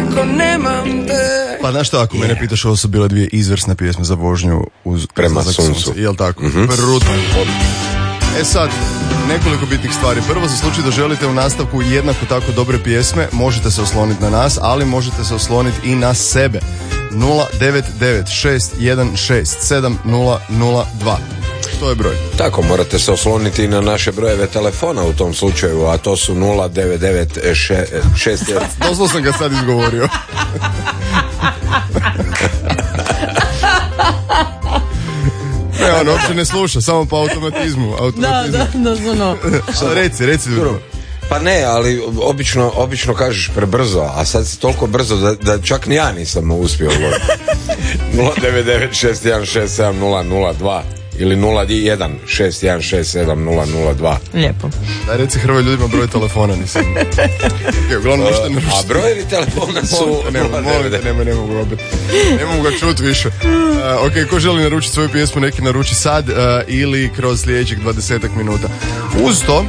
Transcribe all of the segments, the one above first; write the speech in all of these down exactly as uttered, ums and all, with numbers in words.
ako nemam te. Pa znaš što, ako yeah. mene pitaš, ovo su bile dvije izvrsne pjesme za vožnju uz Prema suncu. Jel tako? Mm-hmm. Brutalno. E sad, nekoliko bitnih stvari. Prvo, za slučaj da želite u nastavku jednako tako dobre pjesme, možete se osloniti na nas, ali možete se osloniti i na sebe. nula devet devet šest jedan šest sedam nula nula dva. To je broj. Tako, morate se osloniti na naše brojeve telefona u tom slučaju, a to su nula devet devet šest jedan. Doslovno sam ga sad izgovorio. Ne, on uopće ne sluša, samo po automatizmu. automatizmu. Da, da, da, no. Šta, reci, reci drugo. Pa ne, ali obično, obično kažeš prebrzo, a sad si toliko brzo da, da čak ni ja nisam uspio govoriti. nula devet devet šest jedan šest sedam nula nula dva ili nula jedan šest jedan šest sedam nula nula dva. Lijepo. Daj reci Hrvoj ljudima broj telefona, nisam. Okay, uglavnom možete naručiti. A brojevi telefona su... Molim te, nemoj, ne mogu opet. Ne mogu ga čuti više. Uh, ok, ko želi naručiti svoju pjesmu, neki naruči sad uh, ili kroz sljedećih dvadesetak minuta. Uz to, uh,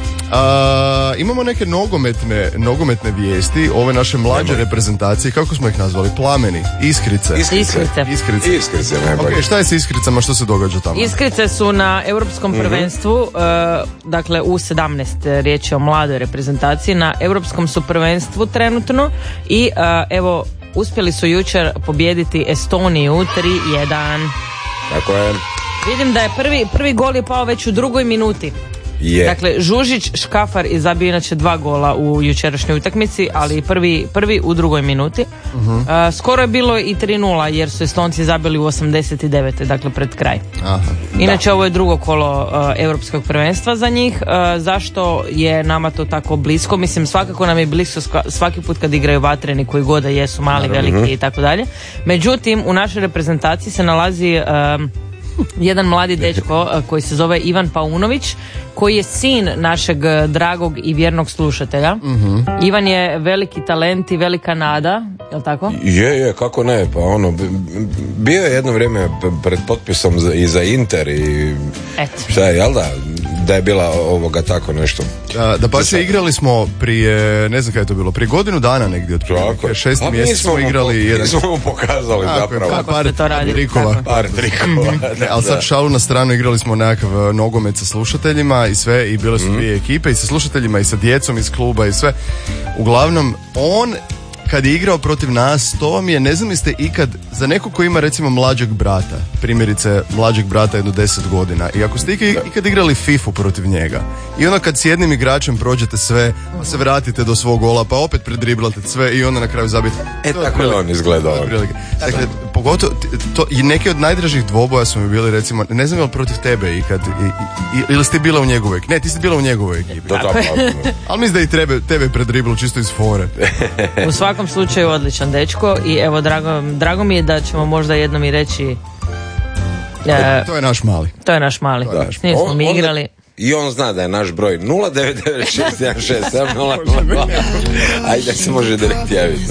imamo neke nogometne, nogometne vijesti, ove naše mlađe Nemoj. reprezentacije, kako smo ih nazvali? Plameni, iskrice. Iskrice. Iskrice. Iskrice, najbolje. Ok, šta je s iskricama, što se događa tamo? Iskrice su na europskom mm-hmm. prvenstvu, uh, dakle u sedamnaest, riječ je o mladoj reprezentaciji, na europskom su prvenstvu trenutno i uh, evo, uspjeli su jučer pobijediti Estoniju tri jedan. Tako je. Vidim da je prvi, prvi gol je pao već u drugoj minuti. Yeah. Dakle, Žužić, Škafar je zabio inače dva gola u jučerašnjoj utakmici, ali prvi, prvi u drugoj minuti. Uh-huh. Uh, skoro je bilo i tri nula jer su Estonci zabili u osamdeset devet. Dakle pred kraj. Aha. Inače da. Ovo je drugo kolo uh, europskog prvenstva za njih. Uh, zašto je nama to tako blisko? Mislim, svakako nam je blisko svaki put kad igraju vatreni, koji god da jesu, mali, veliki uh-huh. i tako dalje. Međutim, u našoj reprezentaciji se nalazi uh, jedan mladi dečko koji se zove Ivan Paunović, koji je sin našeg dragog i vjernog slušatelja. Mm-hmm. Ivan je veliki talent i velika nada, je li tako? Je, je, kako ne, pa ono, bio je jedno vrijeme pred potpisom za, i za Inter i Eto. Šta je, jel da, da je bila ovoga tako nešto. Da, da pa se igrali smo prije, ne znam kada je to bilo, prije godinu dana negdje, otprilike, šesti mjesec smo igrali po, jedan. Mi smo mu pokazali A, zapravo. Kako par, se to radi? Trikova. Par trikova. Ne, ali sad šalu na stranu, igrali smo nekakav nogomet sa slušateljima i sve, i bile su mm. dvije ekipe i sa slušateljima i sa djecom iz kluba i sve. Uglavnom, on kad je igrao protiv nas, to vam je, ne znam jeste ikad, za nekog ko ima recimo mlađeg brata, primjerice mlađeg brata jedno deset godina, i ako ste ikad, ikad igrali fifu protiv njega i onda kad s jednim igračem prođete sve, pa se vratite do svog gola, pa opet predriblate sve i onda na kraju zabiti. E, tako je on izgledao. Dakle, pogotovo, to, i neki od najdražih dvoboja su mi bili, recimo, ne znam je li protiv tebe ikad, i, i, ili ste bila u njegovoj, ne, ti si bila u njegovoj ekipi. To tako. Ali mislim da i tebe, tebe predriblo čisto iz fore. U svakom slučaju odličan dečko i evo, drago, drago mi je da ćemo možda jednom i reći e, to je naš mali. To je naš mali. Da. S njim smo mi igrali. I on zna da je naš broj nula devet devet šest jedan šest sedam nula nula dva. Ajde, se može direkt javiti.